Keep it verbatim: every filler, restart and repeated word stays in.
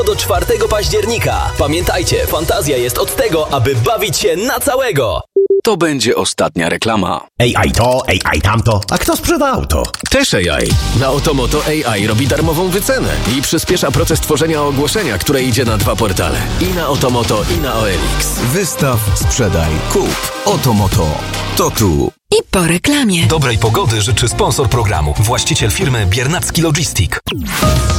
do czwartego października. Pamiętajcie, fantazja jest od tego, aby bawić się na całego. To będzie ostatnia reklama. A I to, A I tamto. A kto sprzeda auto? Też A I. Na Otomoto A I robi darmową wycenę i przyspiesza proces tworzenia ogłoszenia, które idzie na dwa portale. I na Otomoto, i na O L X. Wystaw, sprzedaj, kup. Otomoto. To tu. I po reklamie. Dobrej pogody życzy sponsor programu, właściciel firmy Biernacki Logistik.